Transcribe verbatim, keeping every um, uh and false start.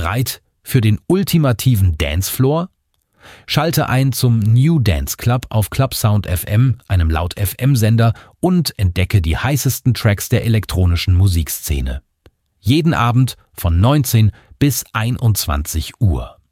Bereit für den ultimativen Dancefloor? Schalte ein zum New Dance Club auf Clubsound F M, einem Laut-F M-Sender, und entdecke die heißesten Tracks der elektronischen Musikszene. Jeden Abend von neunzehn bis einundzwanzig Uhr.